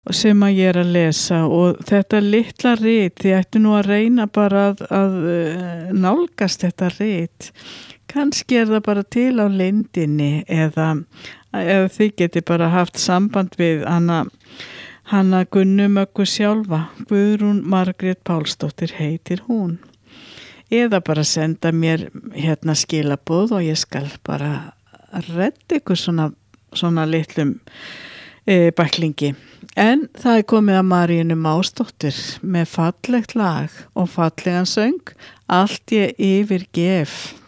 sem að ég að lesa og þetta litla rit, þið ættu nú að reyna bara að nálgast þetta rit. Kannski það bara til á lindinni eða þið geti bara haft samband við hana Gunnu Möggu sjálfa. Guðrún Margrét Pálsdóttir heitir hún. Eða bara senda mér skilaboð og ég skal bara redda ykkur svona litlum bæklingi. En það komið að Marínu Másdóttur með fallegt lag og fallegan söng Allt ég yfirgef.